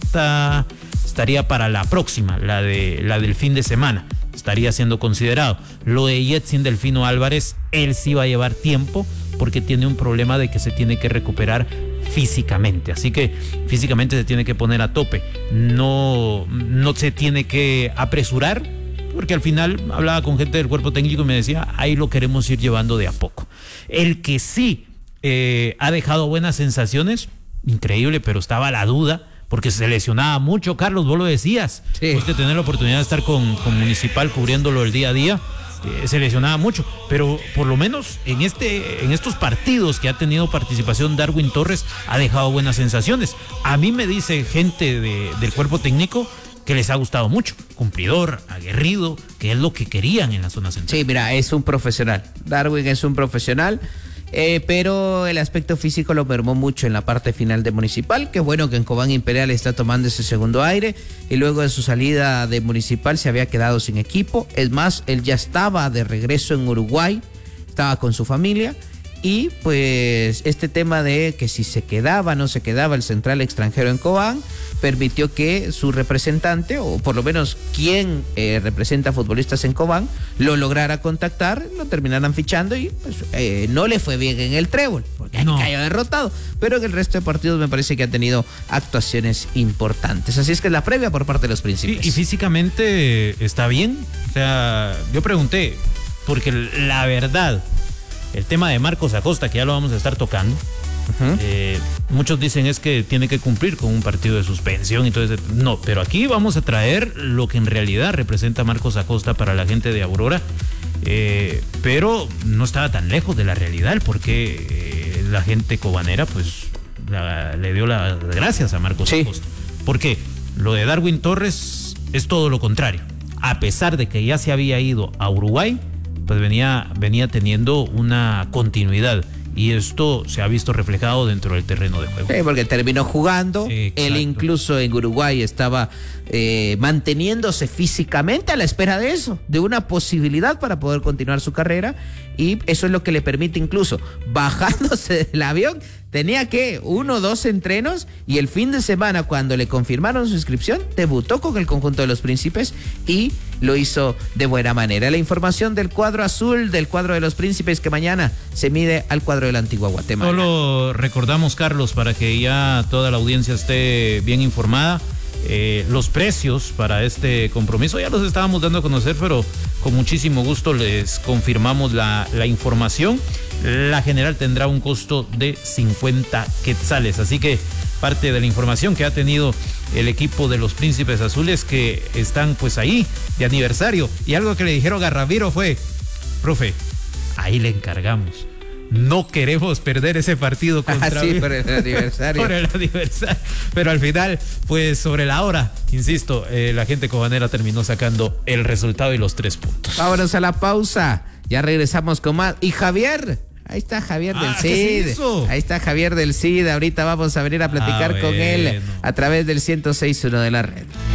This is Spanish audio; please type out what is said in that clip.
esta estaría para la próxima, la del fin de semana. Estaría siendo considerado. Lo de Yetsin Delfino Álvarez, él sí va a llevar tiempo porque tiene un problema de que se tiene que recuperar físicamente. Así que físicamente se tiene que poner a tope. No se tiene que apresurar porque al final hablaba con gente del cuerpo técnico y me decía, ahí lo queremos ir llevando de a poco. El que sí ha dejado buenas sensaciones, increíble, pero estaba la duda, porque se lesionaba mucho, Carlos, vos lo decías. Sí. Vos que tener la oportunidad de estar con Municipal cubriéndolo el día a día, se lesionaba mucho, pero por lo menos en estos partidos que ha tenido participación Darwin Torres ha dejado buenas sensaciones. A mí me dice gente del cuerpo técnico que les ha gustado mucho, cumplidor, aguerrido, que es lo que querían en la zona central. Sí, mira, es un profesional. Darwin es un profesional. Pero el aspecto físico lo mermó mucho en la parte final de Municipal. Qué bueno que en Cobán Imperial está tomando ese segundo aire, y luego de su salida de Municipal se había quedado sin equipo. Es más, él ya estaba de regreso en Uruguay, estaba con su familia, y pues este tema de que si se quedaba o no se quedaba el central extranjero en Cobán permitió que su representante, o por lo menos quien representa a futbolistas en Cobán, lo lograra contactar, lo terminaran fichando, y pues, no le fue bien en el Trébol, porque cayó derrotado, pero en el resto de partidos me parece que ha tenido actuaciones importantes. Así es que es la previa por parte de los Príncipes. Y físicamente está bien. O sea, yo pregunté, porque la verdad, el tema de Marcos Acosta, que ya lo vamos a estar tocando, muchos dicen es que tiene que cumplir con un partido de suspensión y todo eso. No, pero aquí vamos a traer lo que en realidad representa Marcos Acosta para la gente de Aurora, pero no estaba tan lejos de la realidad, porque la gente cobanera pues le dio las gracias a Marcos Acosta. Porque lo de Darwin Torres es todo lo contrario. A pesar de que ya se había ido a Uruguay, pues venía teniendo una continuidad, y esto se ha visto reflejado dentro del terreno de juego. Sí, porque terminó jugando. Él incluso en Uruguay estaba manteniéndose físicamente a la espera de eso, de una posibilidad para poder continuar su carrera, y eso es lo que le permite, incluso bajándose del avión, tenía que 1 o 2 entrenos, y el fin de semana, cuando le confirmaron su inscripción, debutó con el conjunto de los Príncipes y lo hizo de buena manera. La información del cuadro azul, del cuadro de los Príncipes, que mañana se mide al cuadro de la Antigua Guatemala. Solo recordamos, Carlos, para que ya toda la audiencia esté bien informada, los precios para este compromiso ya los estábamos dando a conocer, pero con muchísimo gusto les confirmamos la información. La general tendrá un costo de 50 quetzales, así que parte de la información que ha tenido el equipo de los Príncipes Azules, que están pues ahí de aniversario, y algo que le dijeron a Ramiro fue: profe, ahí le encargamos, no queremos perder ese partido contra por el aniversario. Por el aniversario. Pero al final, pues sobre la hora, insisto, la gente cobanera terminó sacando el resultado y los 3 puntos. Vámonos a la pausa, ya regresamos con más. Y Javier, ahí está Javier del CID. Ahí está Javier del CID. Ahorita vamos a venir a platicar con él a través del 106.1 de la red.